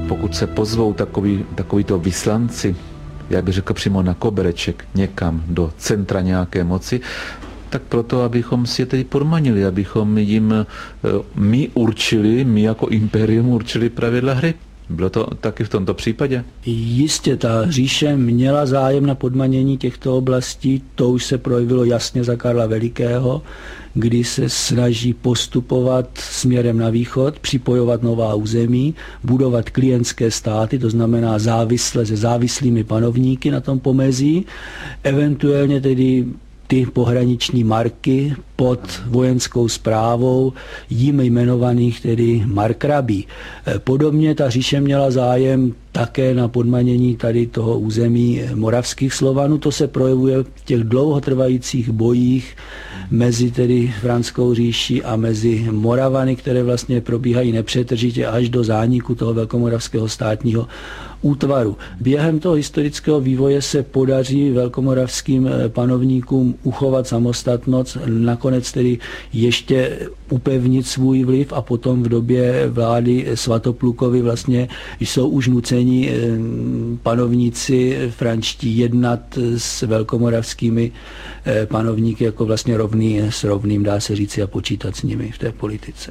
pokud se pozvou takovýto vyslanci, jak bych řekl, přímo na kobereček někam do centra nějaké moci, tak proto, abychom si je tedy podmanili, abychom jim my jako impérium určili pravidla hry. Bylo to taky v tomto případě? Jistě, ta říše měla zájem na podmanění těchto oblastí, to už se projevilo jasně za Karla Velikého, kdy se snaží postupovat směrem na východ, připojovat nová území, budovat klientské státy, to znamená závisle se závislými panovníky na tom pomezí, eventuálně tedy ty pohraniční marky pod vojenskou správou jím jmenovaných tedy markrabí. Podobně ta říše měla zájem také na podmanění tady toho území moravských Slovanů. To se projevuje v těch dlouhotrvajících bojích mezi tedy Franskou říší a mezi Moravany, které vlastně probíhají nepřetržitě až do zániku toho velkomoravského státního útvaru. Během toho historického vývoje se podaří velkomoravským panovníkům uchovat samostatnost, nakonec tedy ještě upevnit svůj vliv a potom v době vlády Svatoplukovy vlastně jsou už nuceni panovníci franští jednat s velkomoravskými panovníky jako vlastně rovný s rovným, dá se říci, a počítat s nimi v té politice.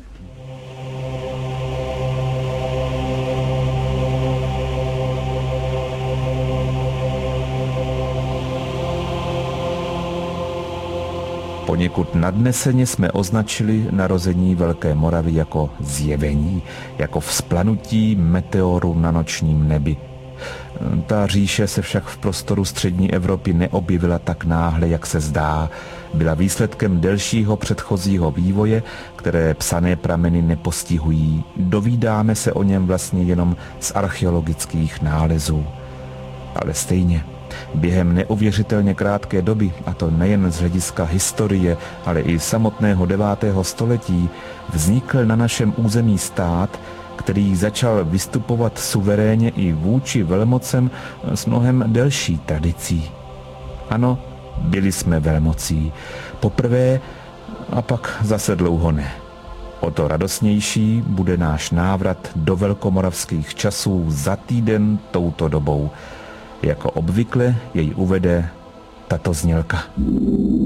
Poněkud nadneseně jsme označili narození Velké Moravy jako zjevení, jako vzplanutí meteoru na nočním nebi. Ta říše se však v prostoru střední Evropy neobjevila tak náhle, jak se zdá. Byla výsledkem delšího předchozího vývoje, které psané prameny nepostihují. Dovídáme se o něm vlastně jenom z archeologických nálezů. Ale stejně, během neuvěřitelně krátké doby, a to nejen z hlediska historie, ale i samotného 9. století, vznikl na našem území stát, který začal vystupovat suverénně i vůči velmocem s mnohem delší tradicí. Ano, byli jsme velmocí. Poprvé a pak zase dlouho ne. O to radostnější bude náš návrat do velkomoravských časů za týden touto dobou. Jako obvykle jej uvede tato znělka.